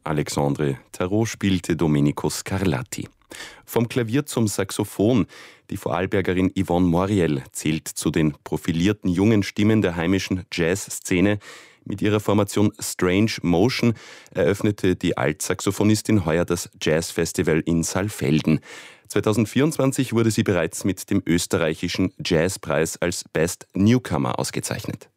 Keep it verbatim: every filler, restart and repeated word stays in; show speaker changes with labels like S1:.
S1: Alexandre Tarot spielte Domenico Scarlatti. Vom Klavier zum Saxophon. Die Vorarlbergerin Yvonne Moriel zählt zu den profilierten jungen Stimmen der heimischen Jazzszene. Mit ihrer Formation Strange Motion eröffnete die Altsaxophonistin heuer das Jazzfestival in Saalfelden. zweitausendvierundzwanzig wurde sie bereits mit dem österreichischen Jazzpreis als Best Newcomer ausgezeichnet.